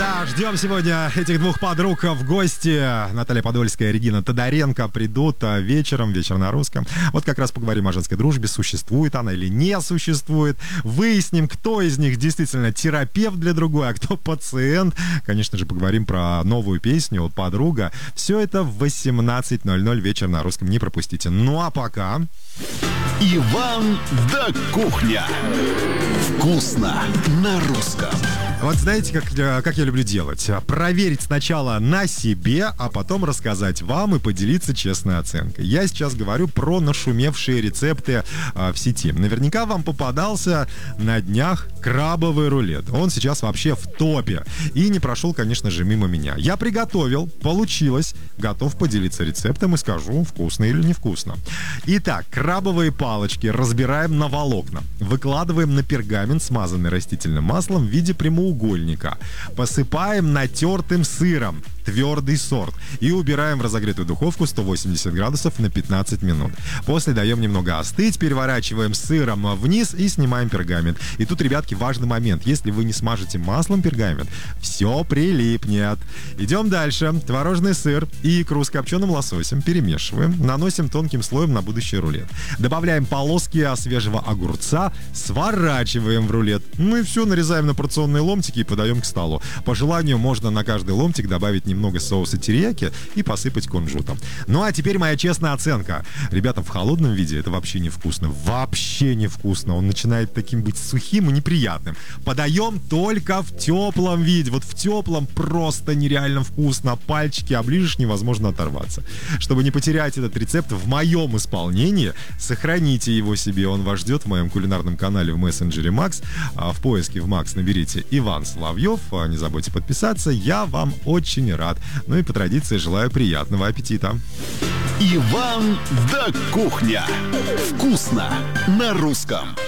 Да, ждем сегодня этих двух подруг в гости. Наталья Подольская и Регина Тодоренко придут вечером, вечер на русском. Вот как раз поговорим о женской дружбе, существует она или не существует. Выясним, кто из них действительно терапевт для другой, а кто пациент. Конечно же, поговорим про новую песню «Подруга». Все это в 18:00 вечер на русском. Не пропустите. Ну а пока... Иван да кухня. Вкусно на русском. Вот знаете, как я люблю делать? Проверить сначала на себе, а потом рассказать вам и поделиться честной оценкой. Я сейчас говорю про нашумевшие рецепты в сети. Наверняка вам попадался на днях крабовый рулет. Он сейчас вообще в топе. И не прошел, конечно же, мимо меня. Я приготовил, получилось. Готов поделиться рецептом и скажу, вкусно или невкусно. Итак, крабовые палочки разбираем на волокна. Выкладываем на пергамент, смазанный растительным маслом в виде прямоугольника. Посыпаем натертым сыром, твердый сорт, и убираем в разогретую духовку 180 градусов на 15 минут. После даем немного остыть, переворачиваем сыром вниз и снимаем пергамент. И тут, ребятки, важный момент. Если вы не смажете маслом пергамент, все прилипнет. Идем дальше. Творожный сыр и икру с копченым лососем перемешиваем, наносим тонким слоем на будущий рулет. Добавляем полоски свежего огурца, сворачиваем в рулет. Ну и все, нарезаем на порционные ломтики и подаем к столу. По желанию можно на каждый ломтик добавить немного соуса терияки и посыпать кунжутом. Ну а теперь моя честная оценка. Ребята, в холодном виде это вообще невкусно. Вообще невкусно. Он начинает таким быть сухим и неприятным. Подаем только в теплом виде. Вот в теплом просто нереально вкусно. Пальчики оближешь, невозможно оторваться. Чтобы не потерять этот рецепт в моем исполнении, сохраните его себе. Он вас ждет в моем кулинарном канале в мессенджере Макс. В поиске в Макс наберите Иван Соловьев. Не забудьте подписаться. Я вам очень рад. Ну и по традиции желаю приятного аппетита. Иван да кухня. Вкусно на русском.